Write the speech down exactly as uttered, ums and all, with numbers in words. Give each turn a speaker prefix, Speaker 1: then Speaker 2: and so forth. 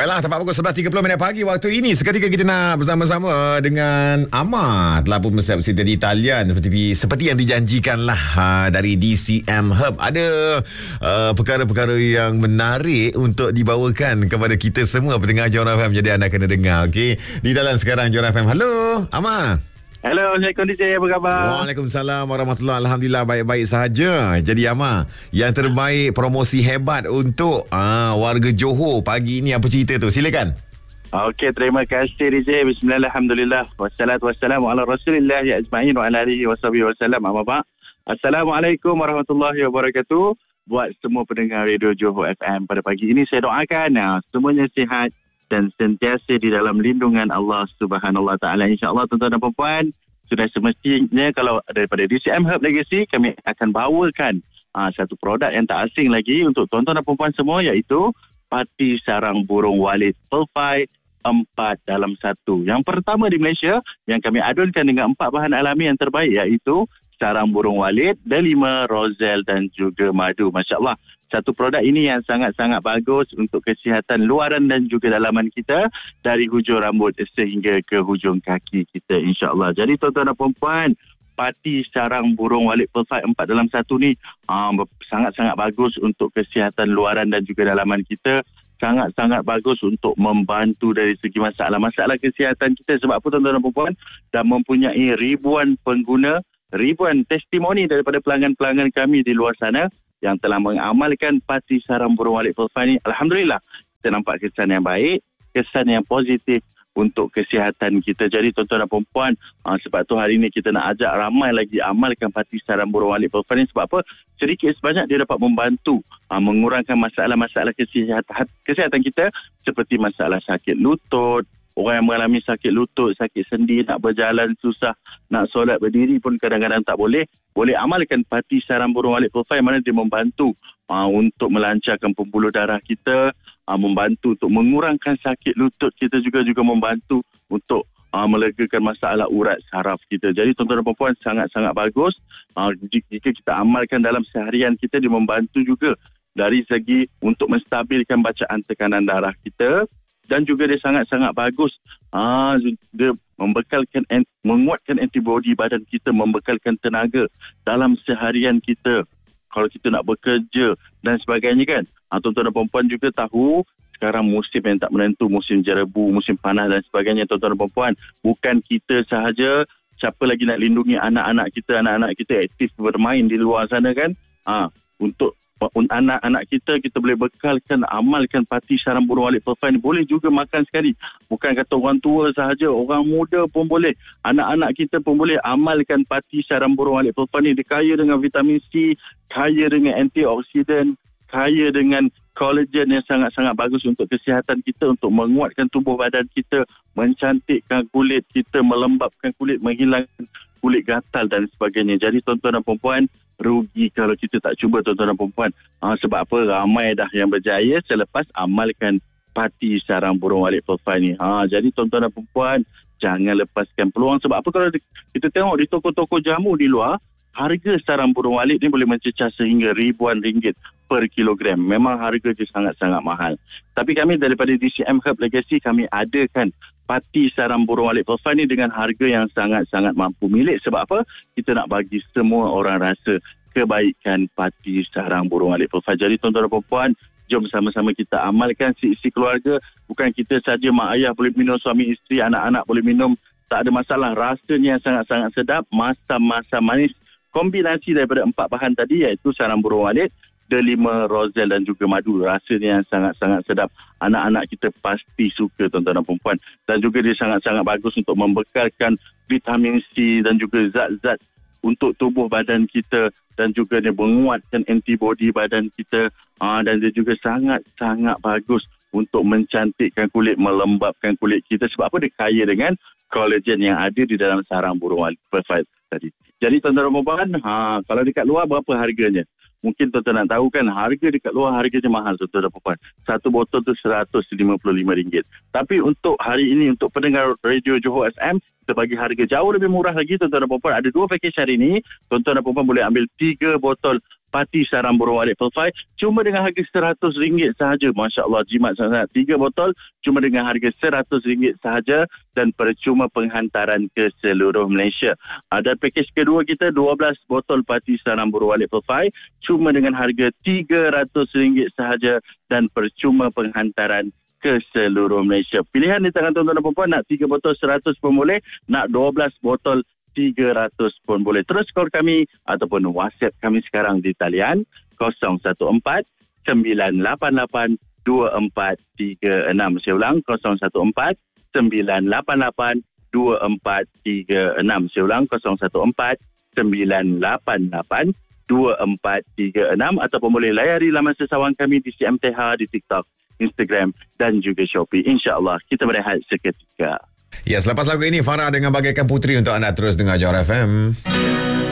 Speaker 1: Baiklah, tepat pukul sebelas tiga puluh minit pagi waktu ini. Seketika kita nak bersama-sama dengan Amar. Telah pun bersiap dari talian seperti seperti yang dijanjikan lah ha, dari D C M Hub. Ada uh, perkara-perkara yang menarik untuk dibawakan kepada kita semua pendengar Johor F M. Jadi anda kena dengar, okey. Di dalam sekarang Johor F M. Halo, Amar.
Speaker 2: Hello, Assalamualaikum D J, apa khabar?
Speaker 1: Waalaikumsalam warahmatullahi. Alhamdulillah baik-baik sahaja. Jadi Amar, yang terbaik promosi hebat untuk ah, warga Johor pagi ini, apa cerita tu? Silakan.
Speaker 2: Okey, terima kasih D J. Bismillah, alhamdulillah. Wassalatu wassalamu ala rasulillah ya ajma'in wa ala alihi wa sahbihi wasallam. Amma ba'. Assalamualaikum warahmatullahi wabarakatuh. Buat semua pendengar Radio Johor F M pada pagi ini, saya doakan nah, semuanya sihat dan sentiasa di dalam lindungan Allah Subhanahu Wa Taala. InsyaAllah tuan-tuan dan puan-puan, sudah semestinya kalau daripada D C M Hub Legacy, kami akan bawakan aa, satu produk yang tak asing lagi untuk tuan-tuan dan puan-puan semua, iaitu Parti Sarang Burung Walid Pearl empat dalam satu. Yang pertama di Malaysia yang kami adunkan dengan empat bahan alami yang terbaik, iaitu sarang burung walid, delima, rozel dan juga madu. Masya Allah, satu produk ini yang sangat-sangat bagus untuk kesihatan luaran dan juga dalaman kita, dari hujung rambut sehingga ke hujung kaki kita, insya-Allah. Jadi tuan-tuan dan puan-puan, Parti Sarang Burung Walid Pearl empat dalam satu ni um, sangat-sangat bagus untuk kesihatan luaran dan juga dalaman kita. Sangat-sangat bagus untuk membantu dari segi masalah-masalah kesihatan kita. Sebab apa tuan-tuan dan puan-puan, dan mempunyai ribuan pengguna, ribuan testimoni daripada pelanggan-pelanggan kami di luar sana yang telah mengamalkan Parti Sarang Burung Walid Pearl ni. Alhamdulillah, kita nampak kesan yang baik, kesan yang positif untuk kesihatan kita. Jadi tuan-tuan dan puan-puan, uh, sebab tu hari ini kita nak ajak ramai lagi amalkan Parti Sarang Burung Walid Pearl ni. Sebab apa? Sedikit sebanyak dia dapat membantu uh, mengurangkan masalah-masalah kesihatan, kesihatan kita, seperti masalah sakit lutut. Orang yang mengalami sakit lutut, sakit sendi, nak berjalan susah, nak solat berdiri pun kadang-kadang tak boleh. Boleh amalkan Parti Sarang Burung Walid Pearl, mana dia membantu uh, untuk melancarkan pembuluh darah kita, uh, membantu untuk mengurangkan sakit lutut kita, juga juga membantu untuk uh, melegakan masalah urat saraf kita. Jadi tuan-tuan dan puan-puan, sangat-sangat bagus. Uh, jika kita amalkan dalam seharian kita, dia membantu juga dari segi untuk menstabilkan bacaan tekanan darah kita. Dan juga dia sangat-sangat bagus. Ah, dia membekalkan, menguatkan antibodi badan kita, membekalkan tenaga dalam seharian kita. Kalau kita nak bekerja dan sebagainya kan. Ah, tuan-tuan dan puan-puan juga tahu, sekarang musim yang tak menentu, musim jerebu, musim panas dan sebagainya. Tuan-tuan dan puan-puan, bukan kita sahaja, siapa lagi nak lindungi anak-anak kita, anak-anak kita aktif bermain di luar sana kan. Ah, untuk anak-anak kita, kita boleh bekalkan, amalkan Parti Sarang Burung Walid Pearl ni. Boleh juga makan sekali. Bukan kata orang tua sahaja, orang muda pun boleh. Anak-anak kita pun boleh amalkan Parti Sarang Burung Walid Pearl ni. Dia kaya dengan vitamin C, kaya dengan antioksidan, kaya dengan kolagen yang sangat-sangat bagus untuk kesihatan kita, untuk menguatkan tubuh badan kita, mencantikkan kulit kita, melembapkan kulit, menghilangkan kulit gatal dan sebagainya. Jadi tuan-tuan dan puan-puan, rugi kalau kita tak cuba tuan-tuan dan puan-puan. Ha, sebab apa? Ramai dah yang berjaya selepas amalkan Parti Sarang Burung Walid Pearl ni. Ha, jadi tuan-tuan dan puan-puan, jangan lepaskan peluang. Sebab apa? Kalau kita tengok di toko-toko jamu di luar, harga sarang burung walid ni boleh mencecah sehingga ribuan ringgit per kilogram. Memang harga dia sangat-sangat mahal. Tapi kami daripada D C M Hub Legacy, kami adakan Parti Sarang Burung Walid Pearl ni dengan harga yang sangat-sangat mampu milik. Sebab apa? Kita nak bagi semua orang rasa kebaikan Parti Sarang Burung Walid Pearl. Jadi tuan-tuan dan puan-puan, jom sama-sama kita amalkan si-si keluarga. Bukan kita saja, mak ayah boleh minum, suami isteri, anak-anak boleh minum. Tak ada masalah. Rasanya sangat-sangat sedap. Masam-masam manis. Kombinasi daripada empat bahan tadi, iaitu sarang burung walid, delima, rozel dan juga madu. Rasanya yang sangat-sangat sedap. Anak-anak kita pasti suka tuan-tuan dan perempuan. Dan juga dia sangat-sangat bagus untuk membekalkan vitamin C dan juga zat-zat untuk tubuh badan kita. Dan juga dia menguatkan antibodi badan kita. Aa, dan dia juga sangat-sangat bagus untuk mencantikkan kulit, melembapkan kulit kita. Sebab apa? Dia kaya dengan kolagen yang ada di dalam sarang burung walid tadi. Jadi tuan-tuan dan puan-puan, ha, kalau dekat luar berapa harganya? Mungkin tuan-tuan nak tahu kan, harga dekat luar harganya mahal tuan-tuan dan puan-puan. Satu botol tu seratus lima puluh lima ringgit. Tapi untuk hari ini, untuk pendengar Radio Johor F M, kita bagi harga jauh lebih murah lagi tuan-tuan dan puan-puan. Ada dua package hari ini. Tuan-tuan dan puan-puan boleh ambil tiga botol Pati sarang burung walet Pelfai cuma dengan harga seratus ringgit sahaja. Masya Allah, jimat sangat. Tiga botol cuma dengan harga seratus ringgit sahaja dan percuma penghantaran ke seluruh Malaysia. Uh, dan pakej kedua kita dua belas botol Pati sarang burung walet Pelfai cuma dengan harga tiga ratus ringgit sahaja dan percuma penghantaran ke seluruh Malaysia. Pilihan di tangan tuan-tuan dan puan-puan, nak tiga botol seratus pun boleh, nak dua belas botol tiga ratus pun boleh. Terus call kami ataupun WhatsApp kami sekarang di talian kosong satu empat sembilan lapan lapan dua empat tiga enam. Saya ulang, kosong satu empat sembilan lapan lapan dua empat tiga enam. Saya ulang, kosong satu empat sembilan lapan lapan dua empat tiga enam, ataupun boleh layari laman sesawang kami di C M T H di TikTok, Instagram dan juga Shopee. InsyaAllah kita berehat seketika.
Speaker 1: Ya, selepas lagu ini Farah dengan Bagaikan Puteri untuk anda terus dengar Johor F M.